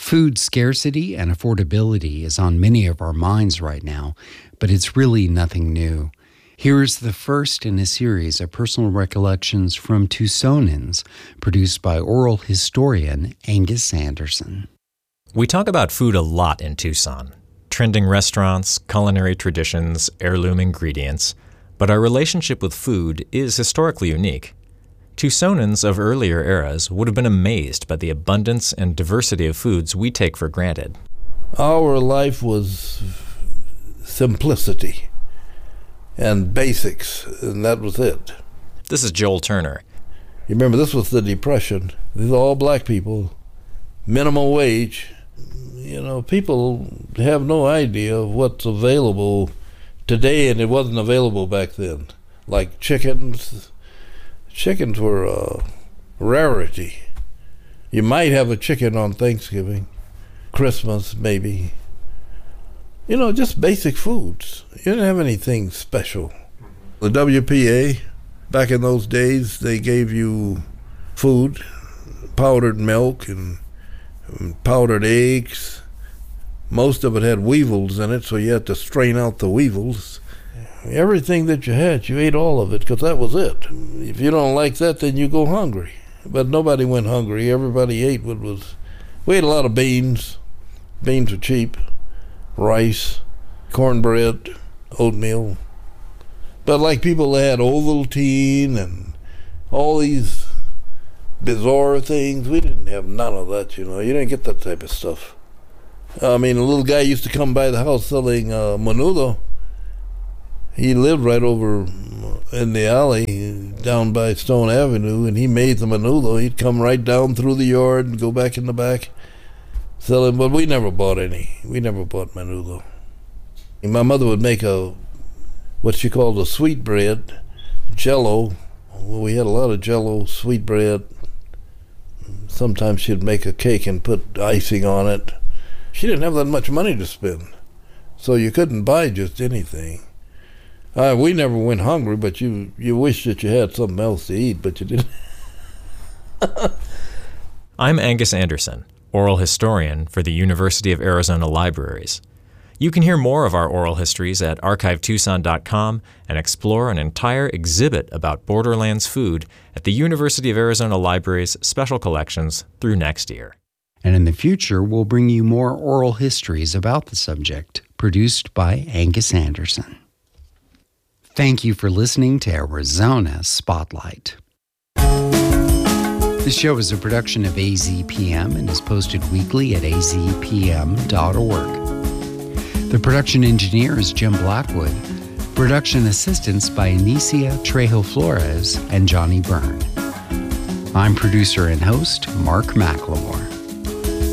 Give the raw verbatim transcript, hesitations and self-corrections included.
Food scarcity and affordability is on many of our minds right now, but it's really nothing new. Here is the first in a series of personal recollections from Tucsonans, produced by oral historian Angus Anderson. We talk about food a lot in Tucson. Trending restaurants, culinary traditions, heirloom ingredients. But our relationship with food is historically unique. Tucsonans of earlier eras would have been amazed by the abundance and diversity of foods we take for granted. Our life was simplicity and basics, and that was it. This is Joel Turner. You remember, this was the Depression. These are all black people, minimum wage. You know, people have no idea of what's available today, and it wasn't available back then. Like chickens. Chickens were a rarity. You might have a chicken on Thanksgiving, Christmas maybe. You know, just basic foods. You didn't have anything special. The W P A, back in those days, they gave you food, powdered milk and, and powdered eggs. Most of it had weevils in it, so you had to strain out the weevils. Everything that you had, you ate all of it, because that was it. If you don't like that, then you go hungry. But nobody went hungry. Everybody ate what was... We ate a lot of beans. Beans were cheap. Rice, cornbread, oatmeal. But like people that had Ovaltine and all these bizarre things, we didn't have none of that, you know. You didn't get that type of stuff. I mean, a little guy used to come by the house selling uh, menudo. He lived right over in the alley down by Stone Avenue, and he made the menudo. He'd come right down through the yard and go back in the back selling, but we never bought any. We never bought menudo. My mother would make a, what she called a sweet bread, Jell-O. Well, we had a lot of Jell-O, sweet bread. Sometimes she'd make a cake and put icing on it. She didn't have that much money to spend, so you couldn't buy just anything. Uh, we never went hungry, but you, you wish that you had something else to eat, but you didn't. I'm Angus Anderson, oral historian for the University of Arizona Libraries. You can hear more of our oral histories at archive tucson dot com and explore an entire exhibit about Borderlands food at the University of Arizona Libraries Special Collections through next year. And in the future, we'll bring you more oral histories about the subject, produced by Angus Anderson. Thank you for listening to Arizona Spotlight. This show is a production of A Z P M and is posted weekly at a z p m dot org. The production engineer is Jim Blackwood. Production assistance by Anicia Trejo Flores and Johnny Byrne. I'm producer and host Mark McLemore.